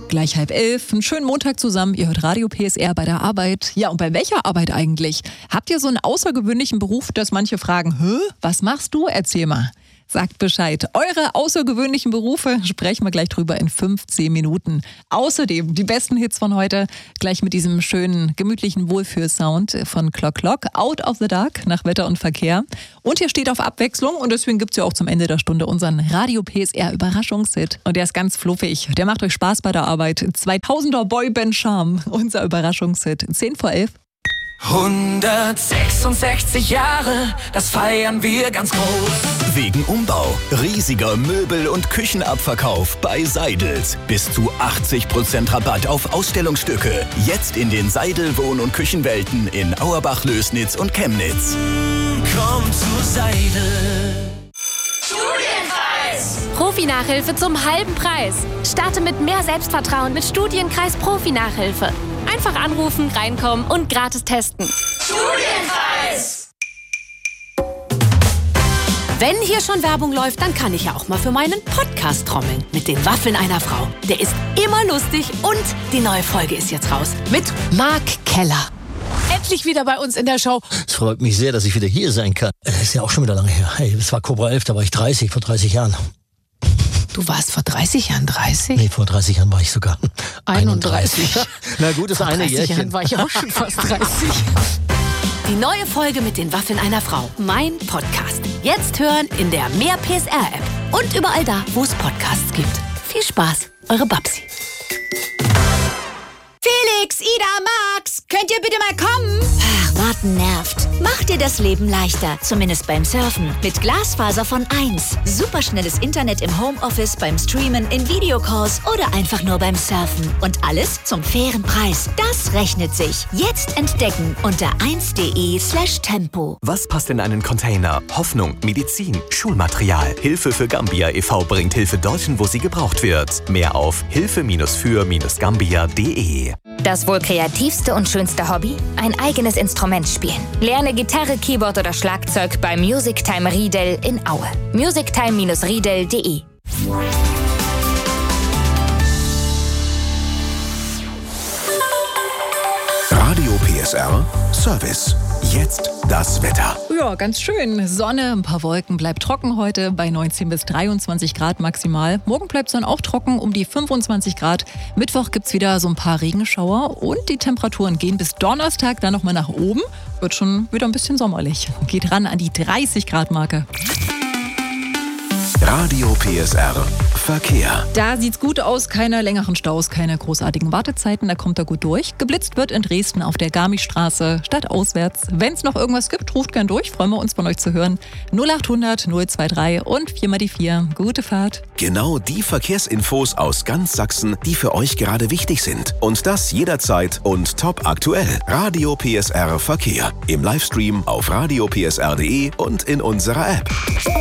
Gleich 10:30, einen schönen Montag zusammen. Ihr hört Radio PSR bei der Arbeit. Ja, und bei welcher Arbeit eigentlich? Habt ihr so einen außergewöhnlichen Beruf, dass manche fragen, was machst du? Erzähl mal. Sagt Bescheid. Eure außergewöhnlichen Berufe sprechen wir gleich drüber in 15 Minuten. Außerdem die besten Hits von heute, gleich mit diesem schönen, gemütlichen Wohlfühlsound von Clock Clock, Out of the Dark nach Wetter und Verkehr. Und hier steht auf Abwechslung und deswegen gibt's ja auch zum Ende der Stunde unseren Radio PSR Überraschungshit. Und der ist ganz fluffig. Der macht euch Spaß bei der Arbeit. 2000er Boyband Charme, unser Überraschungshit. 10:11. 166 Jahre, das feiern wir ganz groß. Wegen Umbau, riesiger Möbel- und Küchenabverkauf bei Seidels. Bis zu 80% Rabatt auf Ausstellungsstücke. Jetzt in den Seidel Wohn- und Küchenwelten in Auerbach, Lößnitz und Chemnitz. Komm zu Seidel. Profi-Nachhilfe zum halben Preis. Starte mit mehr Selbstvertrauen mit Studienkreis Profi-Nachhilfe. Einfach anrufen, reinkommen und gratis testen. Studienkreis! Wenn hier schon Werbung läuft, dann kann ich ja auch mal für meinen Podcast trommeln. Mit den Waffeln einer Frau. Der ist immer lustig und die neue Folge ist jetzt raus. Mit Mark Keller. Endlich wieder bei uns in der Show. Es freut mich sehr, dass ich wieder hier sein kann. Das ist ja auch schon wieder lange her. Hey, das war Cobra 11, da war ich 30, vor 30 Jahren. Du warst vor 30 Jahren 30? Nee, vor 30 Jahren war ich sogar 31. Na gut, das Vor eine 30 Jährchen. Jahren war ich auch schon fast 30. Die neue Folge mit den Waffeln einer Frau. Mein Podcast. Jetzt hören in der Mehr PSR-App. Und überall da, wo es Podcasts gibt. Viel Spaß, eure Babsi. Felix, Ida, Max, könnt ihr bitte mal kommen? Ach, warten nervt. Macht dir das Leben leichter, zumindest beim Surfen. Mit Glasfaser von 1. Superschnelles Internet im Homeoffice, beim Streamen, in Videocalls oder einfach nur beim Surfen. Und alles zum fairen Preis. Das rechnet sich. Jetzt entdecken unter 1.de/tempo. Was passt in einen Container? Hoffnung, Medizin, Schulmaterial. Hilfe für Gambia e.V. bringt Hilfe dorthin, wo sie gebraucht wird. Mehr auf hilfe-für-gambia.de. Das wohl kreativste und schönste Hobby? Ein eigenes Instrument spielen. Lerne Gitarre, Keyboard oder Schlagzeug bei Music Time Riedel in Aue. musictime-riedel.de. Radio PSR Service. Jetzt das Wetter. Ja, ganz schön. Sonne, ein paar Wolken, bleibt trocken heute bei 19 bis 23 Grad maximal. Morgen bleibt es dann auch trocken, um die 25 Grad. Mittwoch gibt es wieder so ein paar Regenschauer und die Temperaturen gehen bis Donnerstag dann nochmal nach oben. Wird schon wieder ein bisschen sommerlich. Geht ran an die 30 Grad Marke. Radio PSR Verkehr. Da sieht's gut aus, keine längeren Staus, keine großartigen Wartezeiten, da kommt er gut durch. Geblitzt wird in Dresden auf der Garmistraße, stadtauswärts. Wenn es noch irgendwas gibt, ruft gern durch, freuen wir uns von euch zu hören. 0800 023 und 4x4. Gute Fahrt. Genau die Verkehrsinfos aus ganz Sachsen, die für euch gerade wichtig sind. Und das jederzeit und top aktuell. Radio PSR Verkehr. Im Livestream auf radiopsr.de und in unserer App.